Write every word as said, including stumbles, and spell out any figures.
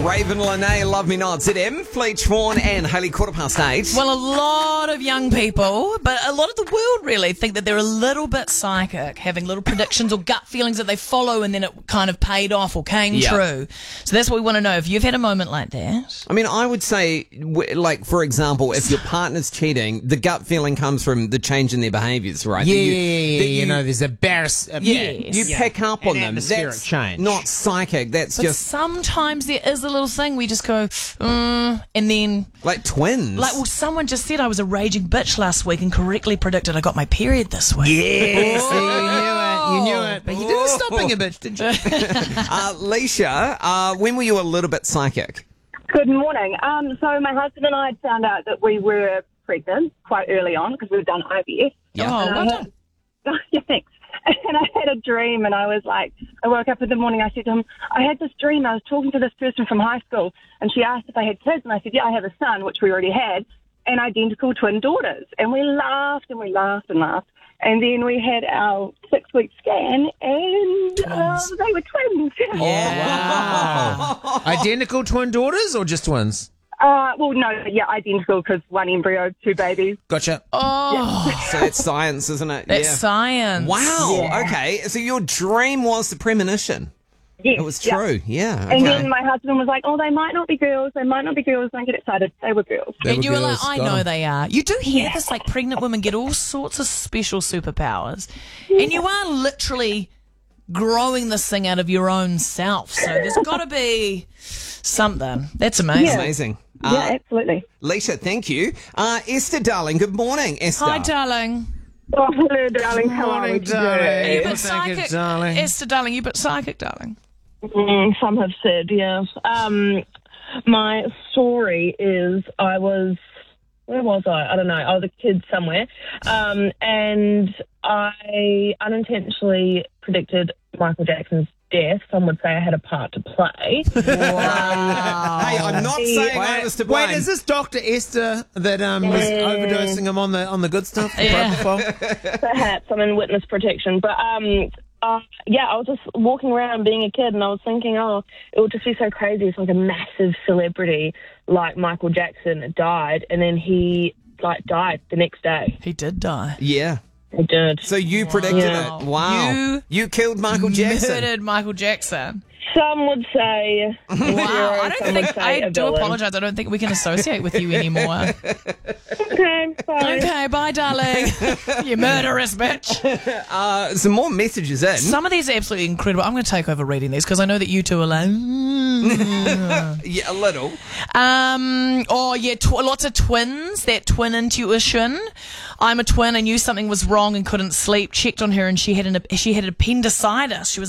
Raven Lene, Love Me Not, Z M, Fleet Schwarn and Hayley, quarter past eight. Well, a lot of young people, but a lot of the world really think that they're a little bit psychic, having little predictions or gut feelings that they follow and then it kind of paid off or came Yeah. true. So that's what we want to know. If you've had a moment like that. I mean, I would say, w- like, for example, if your partner's cheating, the gut feeling comes from the change in their behaviours, right? Yeah, That you, yeah, yeah, that yeah, you know, there's a barris. A, yeah, Yes. you Yeah. pick up An on them. atmospheric That's change. not psychic. That's But just sometimes there is a little thing we just go, mm, and then, like twins. like, well, someone just said I was a raging bitch last week and correctly predicted I got my period this week. Yes, see, you knew it, you knew it. But you didn't stop being a bitch, did you? uh, Leisha, uh, when were you a little bit psychic? Good morning. Um, so my husband and I had found out that we were pregnant quite early on because we'd done I V F. Yeah. Oh, And well I done. had, yeah, thanks. And I had a dream, and I was like, I woke up in the morning, I said to him, I had this dream, I was talking to this person from high school, and she asked if I had kids, and I said, yeah, I have a son, which we already had, and identical twin daughters. And we laughed, and we laughed and laughed. And then we had our six-week scan, and uh, they were twins. Wow. Identical twin daughters or just twins? Uh, well, no, yeah, identical, because one embryo, two babies. Gotcha. Oh, So that's science, isn't it? that's yeah. science. Wow. Yeah. Okay. So your dream was the premonition. Yes, It was yeah. true. Yeah. Okay. And then my husband was like, oh, they might not be girls, they might not be girls, and I get excited. They were girls. They And were you were like, girls, I got know 'em. they are. You do hear this, like pregnant women get all sorts of special superpowers. And you are literally growing this thing out of your own self. So there's got to be something. That's amazing. Yeah. Amazing. Yeah, Uh, absolutely. Leisha, thank you. Uh, Esther, darling, good morning, Esther. Hi, darling. Oh, hello, darling. How are we Morning, today? darling. Are you a bit Thank you, psychic? darling. Esther, darling, you a bit psychic, darling? Mm, some have said, yes. Um, my story is I was, where was I? I don't know. I was a kid somewhere. Um, and I unintentionally predicted Michael Jackson's death. Some would say I had a part to play. Hey, I'm not saying I was to blame. Wait, is this Doctor Esther that um, was overdosing him on the on the good stuff? The Yeah. propofol? Perhaps I'm in witness protection. But um, uh, yeah, I was just walking around being a kid and I was thinking, oh, it would just be so crazy if like a massive celebrity like Michael Jackson died and then he like died the next day. He did die. Yeah. He did. So you predicted Wow. it. Wow. You You killed Michael Jackson. Murdered Michael Jackson. Some would say. Wow. I don't Some would think, say I a do villain. apologise. I don't think we can associate with you anymore. Okay, fine. Okay, bye, darling. You murderous bitch. Uh, some more messages in. Some of these are absolutely incredible. I'm going to take over reading these because I know that you two are like, mm. Yeah, a little. um, oh yeah, tw- lots of twins. That twin intuition. I'm a twin. I knew something was wrong and couldn't sleep. Checked on her and she had an she had appendicitis. She was